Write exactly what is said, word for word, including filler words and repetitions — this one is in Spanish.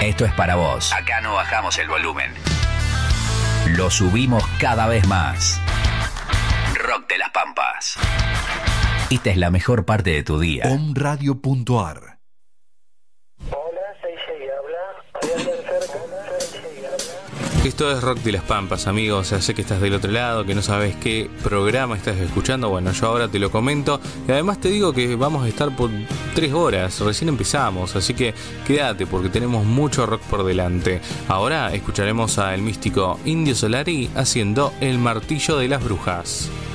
Esto es para vos. Acá no bajamos el volumen. Lo subimos cada vez más. Rock de las Pampas. Esta es la mejor parte de tu día. Omradio punto ar. Esto es Rock de las Pampas, amigos. O sea, sé que estás del otro lado, que no sabes qué programa estás escuchando. Bueno, yo ahora te lo comento. Y además te digo que vamos a estar por tres horas. Recién empezamos, así que quédate porque tenemos mucho rock por delante. Ahora escucharemos al místico Indio Solari haciendo El Martillo de las Brujas.